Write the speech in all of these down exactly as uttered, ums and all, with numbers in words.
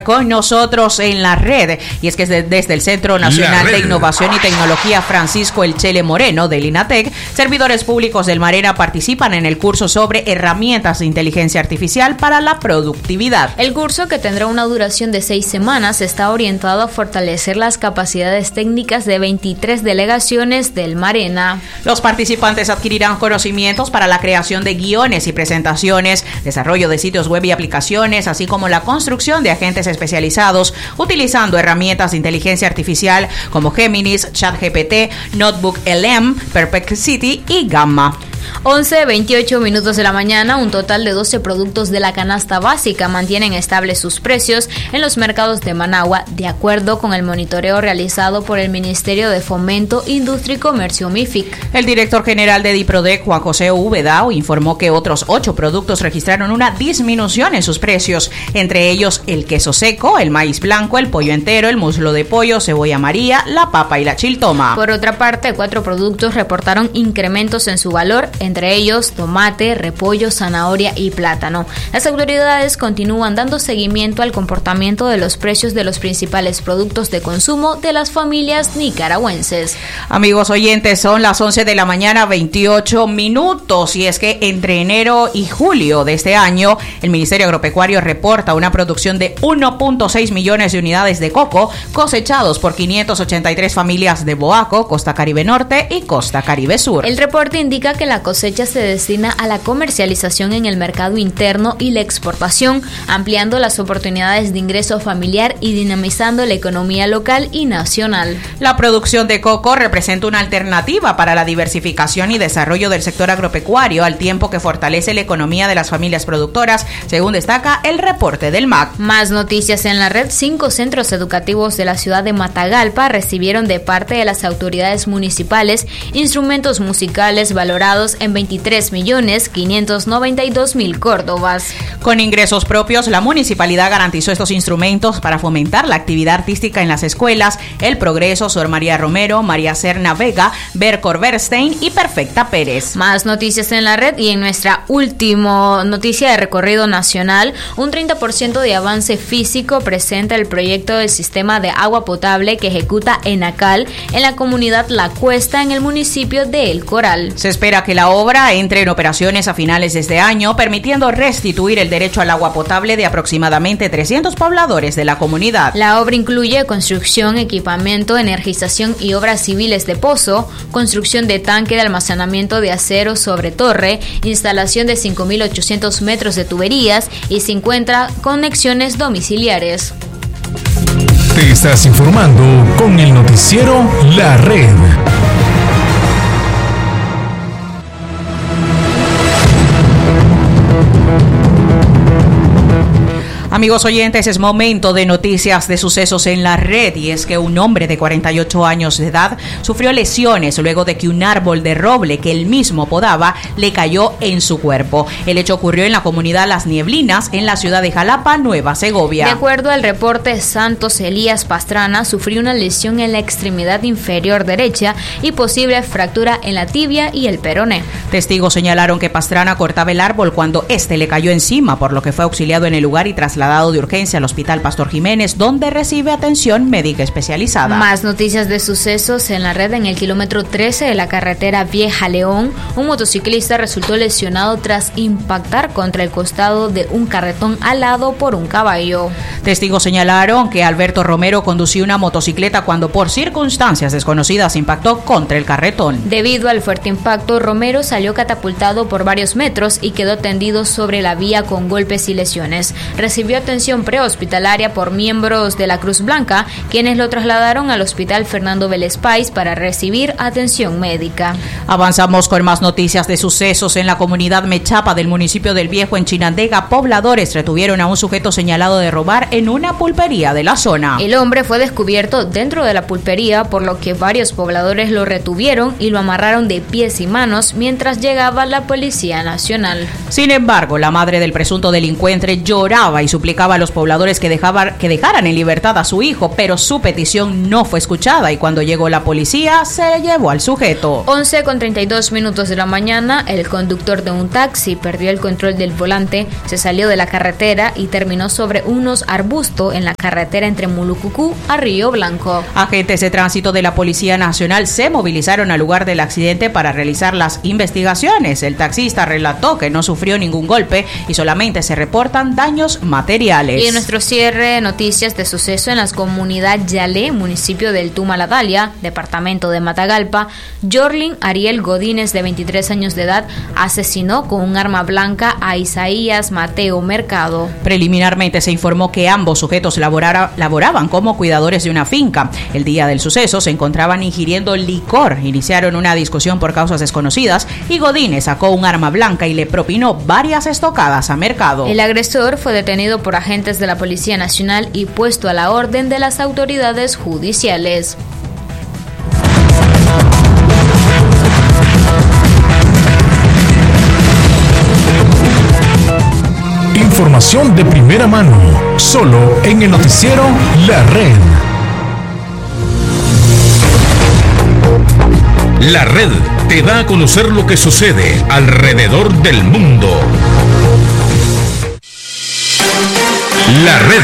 con nosotros en la red. Y es que desde el Centro Nacional de Innovación y Tecnología Francisco El Chele Moreno del INATEC, servidores públicos del Marena participan en el curso sobre herramientas de inteligencia artificial para la productividad. El curso, que tendrá una duración de seis semanas, está orientado a fortalecer las capacidades técnicas de veintitrés delegaciones del Marena. Los participantes adquirirán conocimientos para la creación de guiones y presentaciones, desarrollo de sitios web y aplicaciones, así como la construcción de agentes especializados utilizando herramientas de inteligencia artificial como Géminis, ChatGPT, Notebook L M, Perplexity y Gamma. once veintiocho minutos de la mañana, un total de doce productos de la canasta básica mantienen estables sus precios en los mercados de Managua, de acuerdo con el monitoreo realizado por el Ministerio de Fomento, Industria y Comercio M I F I C. El director general de DIPRODEC, Juan José Ubedao, informó que otros ocho productos registraron una disminución en sus precios, entre ellos el queso seco, el maíz blanco, el pollo entero, el muslo de pollo, cebolla amarilla, la papa y la chiltoma. Por otra parte, cuatro productos reportaron incrementos en su valor, entre ellos tomate, repollo, zanahoria y plátano. Las autoridades continúan dando seguimiento al comportamiento de los precios de los principales productos de consumo de las familias nicaragüenses. Amigos oyentes, son las once de la mañana, veintiocho minutos, y es que entre enero y julio de este año, el Ministerio Agropecuario reporta una producción de uno punto seis millones de unidades de coco cosechados por quinientas ochenta y tres familias de Boaco, Costa Caribe Norte y Costa Caribe Sur. El reporte indica que la cosecha se destina a la comercialización en el mercado interno y la exportación, ampliando las oportunidades de ingreso familiar y dinamizando la economía local y nacional. La producción de coco representa una alternativa para la diversificación y desarrollo del sector agropecuario, al tiempo que fortalece la economía de las familias productoras, según destaca el reporte del M A C. Más noticias en la red. Cinco centros educativos de la ciudad de Matagalpa recibieron de parte de las autoridades municipales instrumentos musicales valorados en veintitrés millones quinientos noventa y dos mil córdobas. Con ingresos propios, la municipalidad garantizó estos instrumentos para fomentar la actividad artística en las escuelas El Progreso, Sor María Romero, María Serna Vega, Bercor Bernstein y Perfecta Pérez. Más noticias en la red. Y en nuestra última noticia de recorrido nacional, un treinta por ciento de avance físico presenta el proyecto del sistema de agua potable que ejecuta ENACAL en la comunidad La Cuesta, en el municipio de El Coral. Se espera que la obra entre en operaciones a finales de este año, permitiendo restituir el derecho al agua potable de aproximadamente trescientos pobladores de la comunidad. La obra incluye construcción, equipamiento, energización y obras civiles de pozo, construcción de tanque de almacenamiento de acero sobre torre, instalación de cinco mil ochocientos metros de tuberías y cincuenta conexiones domiciliares. Te estás informando con el noticiero La Red. Amigos oyentes, es momento de noticias de sucesos en la red, y es que un hombre de cuarenta y ocho años de edad sufrió lesiones luego de que un árbol de roble que él mismo podaba le cayó en su cuerpo. El hecho ocurrió en la comunidad Las Nieblinas, en la ciudad de Jalapa, Nueva Segovia. De acuerdo al reporte, Santos Elías Pastrana sufrió una lesión en la extremidad inferior derecha y posible fractura en la tibia y el peroné. Testigos señalaron que Pastrana cortaba el árbol cuando este le cayó encima, por lo que fue auxiliado en el lugar y trasladado de urgencia al Hospital Pastor Jiménez, donde recibe atención médica especializada. Más noticias de sucesos en la red. En el kilómetro trece de la carretera Vieja León, un motociclista resultó lesionado tras impactar contra el costado de un carretón alado por un caballo. Testigos señalaron que Alberto Romero conducía una motocicleta cuando por circunstancias desconocidas impactó contra el carretón. Debido al fuerte impacto, Romero salió catapultado por varios metros y quedó tendido sobre la vía con golpes y lesiones. Recibió atención prehospitalaria por miembros de la Cruz Blanca, quienes lo trasladaron al Hospital Fernando Vélez Páez para recibir atención médica. Avanzamos con más noticias de sucesos en la comunidad Mechapa del municipio del Viejo, en Chinandega. Pobladores retuvieron a un sujeto señalado de robar en una pulpería de la zona. El hombre fue descubierto dentro de la pulpería, por lo que varios pobladores lo retuvieron y lo amarraron de pies y manos mientras llegaba la Policía Nacional. Sin embargo, la madre del presunto delincuente lloraba y suplicaba suplicaba a los pobladores que, dejaban, que dejaran en libertad a su hijo, pero su petición no fue escuchada y cuando llegó la policía se llevó al sujeto. once con treinta y dos minutos de la mañana, el conductor de un taxi perdió el control del volante, se salió de la carretera y terminó sobre unos arbustos en la carretera entre Mulucucú a Río Blanco. Agentes de tránsito de la Policía Nacional se movilizaron al lugar del accidente para realizar las investigaciones. El taxista relató que no sufrió ningún golpe y solamente se reportan daños materiales. Y en nuestro cierre, noticias de suceso en la comunidad Yalé, municipio del Tumaladalia, departamento de Matagalpa. Jorlin Ariel Godínez, de veintitrés años de edad, asesinó con un arma blanca a Isaías Mateo Mercado. Preliminarmente se informó que ambos sujetos laborara, laboraban como cuidadores de una finca. El día del suceso se encontraban ingiriendo licor. Iniciaron una discusión por causas desconocidas y Godínez sacó un arma blanca y le propinó varias estocadas a Mercado. El agresor fue detenido por agentes de la Policía Nacional y puesto a la orden de las autoridades judiciales. Información de primera mano, solo en el noticiero La Red. La Red te da a conocer lo que sucede alrededor del mundo. La Red.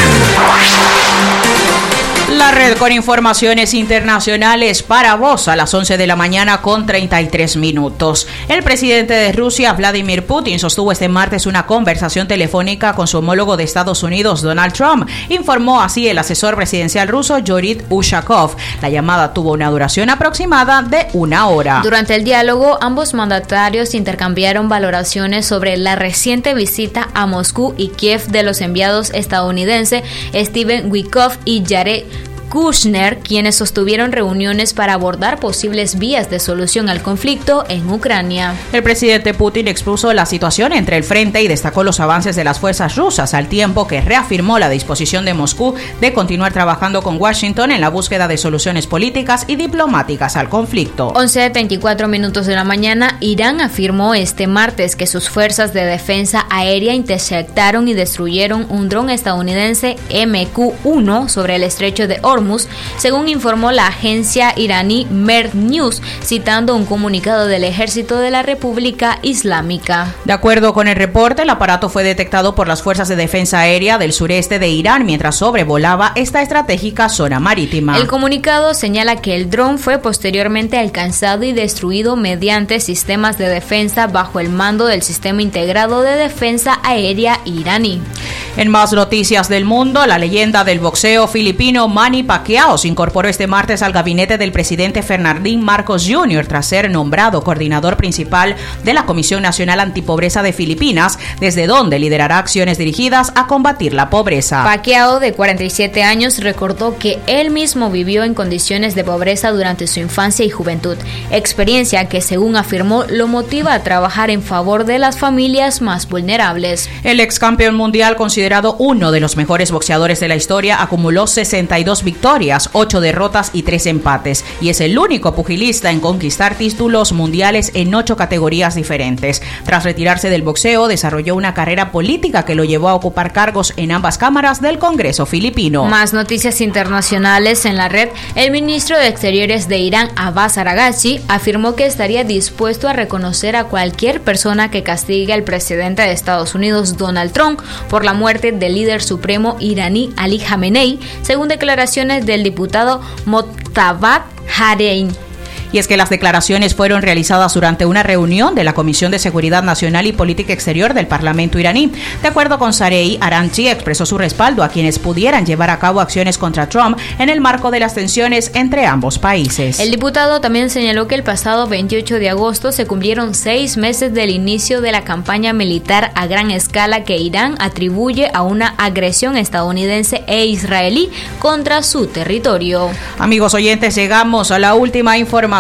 La Red con informaciones internacionales para vos a las once de la mañana con treinta y tres minutos. El presidente de Rusia, Vladimir Putin, sostuvo este martes una conversación telefónica con su homólogo de Estados Unidos, Donald Trump. Informó así el asesor presidencial ruso, Yorit Ushakov. La llamada tuvo una duración aproximada de una hora. Durante el diálogo, ambos mandatarios intercambiaron valoraciones sobre la reciente visita a Moscú y Kiev de los enviados estadounidenses Steven Witkoff y Jared Kushner, quienes sostuvieron reuniones para abordar posibles vías de solución al conflicto en Ucrania. El presidente Putin expuso la situación entre el frente y destacó los avances de las fuerzas rusas, al tiempo que reafirmó la disposición de Moscú de continuar trabajando con Washington en la búsqueda de soluciones políticas y diplomáticas al conflicto. once treinta y cuatro minutos de la mañana, Irán afirmó este martes que sus fuerzas de defensa aérea interceptaron y destruyeron un dron estadounidense M Q uno sobre el estrecho de Hormuz, según informó la agencia iraní Mer News, citando un comunicado del Ejército de la República Islámica. De acuerdo con el reporte, el aparato fue detectado por las Fuerzas de Defensa Aérea del sureste de Irán mientras sobrevolaba esta estratégica zona marítima. El comunicado señala que el dron fue posteriormente alcanzado y destruido mediante sistemas de defensa bajo el mando del Sistema Integrado de Defensa Aérea iraní. En más noticias del mundo, la leyenda del boxeo filipino Manny Pacquiao se incorporó este martes al gabinete del presidente Ferdinand Marcos junior tras ser nombrado coordinador principal de la Comisión Nacional Antipobreza de Filipinas, desde donde liderará acciones dirigidas a combatir la pobreza. Pacquiao, de cuarenta y siete años, recordó que él mismo vivió en condiciones de pobreza durante su infancia y juventud, experiencia que, según afirmó, lo motiva a trabajar en favor de las familias más vulnerables. El ex campeón mundial, considerado uno de los mejores boxeadores de la historia, acumuló sesenta y dos victorias, ocho derrotas y tres empates, y es el único pugilista en conquistar títulos mundiales en ocho categorías diferentes. Tras retirarse del boxeo, desarrolló una carrera política que lo llevó a ocupar cargos en ambas cámaras del Congreso filipino. Más noticias internacionales en la red. El ministro de Exteriores de Irán, Abbas Araghchi, afirmó que estaría dispuesto a reconocer a cualquier persona que castigue al presidente de Estados Unidos, Donald Trump, por la muerte del líder supremo iraní Ali Khamenei, según declaraciones del diputado Mojtaba Harein. Y es que las declaraciones fueron realizadas durante una reunión de la Comisión de Seguridad Nacional y Política Exterior del Parlamento iraní. De acuerdo con Sarei, Aranchi expresó su respaldo a quienes pudieran llevar a cabo acciones contra Trump en el marco de las tensiones entre ambos países. El diputado también señaló que el pasado veintiocho de agosto se cumplieron seis meses del inicio de la campaña militar a gran escala que Irán atribuye a una agresión estadounidense e israelí contra su territorio. Amigos oyentes, llegamos a la última información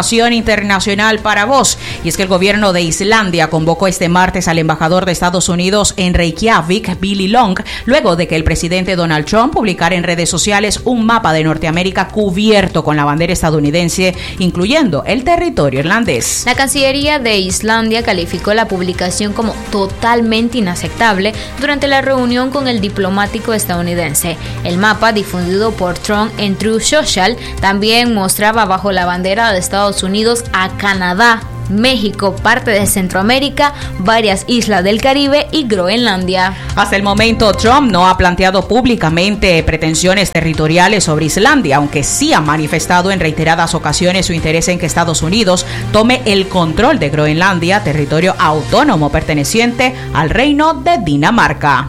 información internacional para vos. Y es que el gobierno de Islandia convocó este martes al embajador de Estados Unidos en Reykjavik, Billy Long, luego de que el presidente Donald Trump publicara en redes sociales un mapa de Norteamérica cubierto con la bandera estadounidense, incluyendo el territorio irlandés. La Cancillería de Islandia calificó la publicación como totalmente inaceptable durante la reunión con el diplomático estadounidense. El mapa, difundido por Trump en Truth Social, también mostraba bajo la bandera de Estados Unidos a Canadá, México, parte de Centroamérica, varias islas del Caribe y Groenlandia. Hasta el momento, Trump no ha planteado públicamente pretensiones territoriales sobre Islandia, aunque sí ha manifestado en reiteradas ocasiones su interés en que Estados Unidos tome el control de Groenlandia, territorio autónomo perteneciente al Reino de Dinamarca.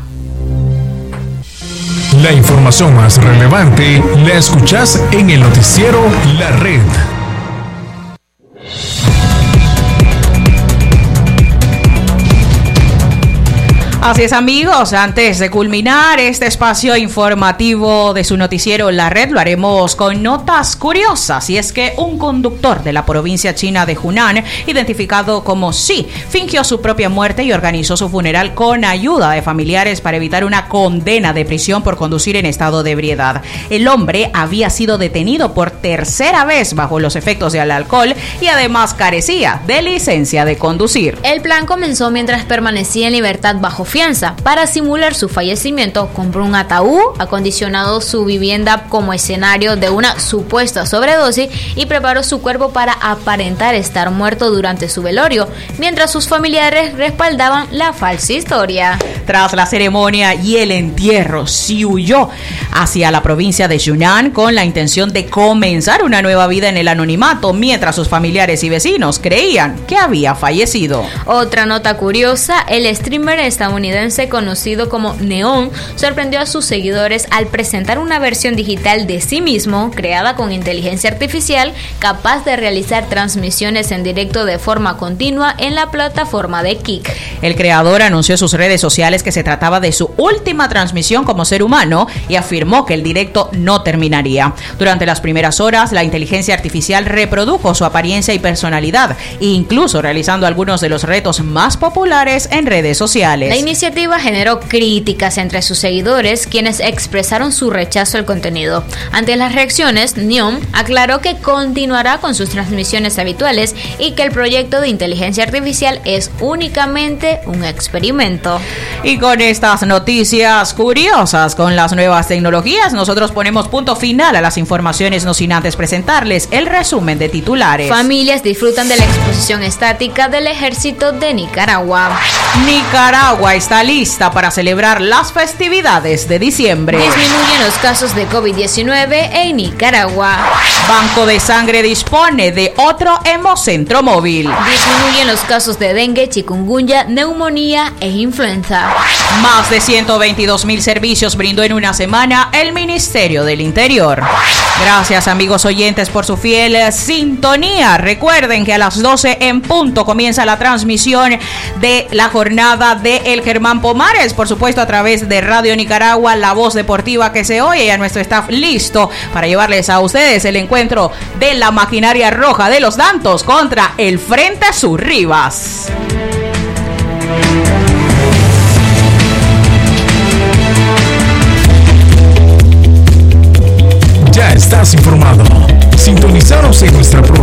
La información más relevante la escuchás en el noticiero La Red. Así es, amigos, antes de culminar este espacio informativo de su noticiero La Red, lo haremos con notas curiosas. Y es que un conductor de la provincia china de Hunan, identificado como Xi, fingió su propia muerte y organizó su funeral con ayuda de familiares para evitar una condena de prisión por conducir en estado de ebriedad. El hombre había sido detenido por tercera vez bajo los efectos del alcohol y además carecía de licencia de conducir. El plan comenzó mientras permanecía en libertad bajo fianza. Para simular su fallecimiento, compró un ataúd, acondicionado su vivienda como escenario de una supuesta sobredosis y preparó su cuerpo para aparentar estar muerto durante su velorio, mientras sus familiares respaldaban la falsa historia. Tras la ceremonia y el entierro, Xi huyó hacia la provincia de Yunnan con la intención de comenzar una nueva vida en el anonimato, mientras sus familiares y vecinos creían que había fallecido. Otra nota curiosa, el streamer estadounidense conocido como Neon sorprendió a sus seguidores al presentar una versión digital de sí mismo creada con inteligencia artificial, capaz de realizar transmisiones en directo de forma continua en la plataforma de Kick. El creador anunció en sus redes sociales que se trataba de su última transmisión como ser humano y afirmó que el directo no terminaría. Durante las primeras horas, la inteligencia artificial reprodujo su apariencia y personalidad, incluso realizando algunos de los retos más populares en redes sociales. La iniciativa generó críticas entre sus seguidores, quienes expresaron su rechazo al contenido. Ante las reacciones, Neon aclaró que continuará con sus transmisiones habituales y que el proyecto de inteligencia artificial es únicamente un experimento. Y con estas noticias curiosas con las nuevas tecnologías, nosotros ponemos punto final a las informaciones, no sin antes presentarles el resumen de titulares. Familias disfrutan de la exposición estática del ejército de Nicaragua. Nicaragua está lista para celebrar las festividades de diciembre. Disminuyen los casos de COVID diecinueve en Nicaragua. Banco de Sangre dispone de otro hemocentro móvil. Disminuyen los casos de dengue, chikungunya, neumonía e influenza. Más de ciento veintidós mil servicios brindó en una semana el Ministerio del Interior. Gracias, amigos oyentes, por su fiel sintonía. Recuerden que a las doce en punto comienza la transmisión de la jornada de El Germán Pomares, por supuesto a través de Radio Nicaragua, la voz deportiva que se oye, y a nuestro staff listo para llevarles a ustedes el encuentro de la maquinaria roja de los Dantos contra el Frente Sur Rivas. Ya estás informado. Sintonizaros en nuestra programación